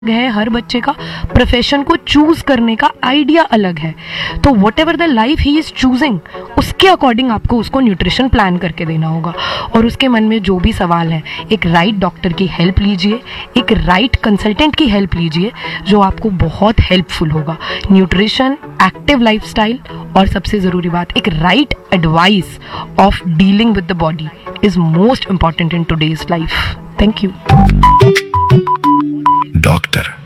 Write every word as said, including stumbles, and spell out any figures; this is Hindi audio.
है, हर बच्चे का प्रोफेशन को चूज करने का आइडिया अलग है। तो what ever the life he is choosing, उसके अकॉर्डिंग आपको उसको न्यूट्रिशन प्लान करके देना होगा। और उसके मन में जो भी सवाल है, एक राइट डॉक्टर की हेल्प लीजिए, एक राइट कंसल्टेंट की हेल्प लीजिए, जो आपको बहुत हेल्पफुल होगा। न्यूट्रिशन, एक्टिव लाइफस्टाइल और सबसे ज़रूरी बात, एक right advice of dealing with the body is most important in today's life. Thank you. Doctor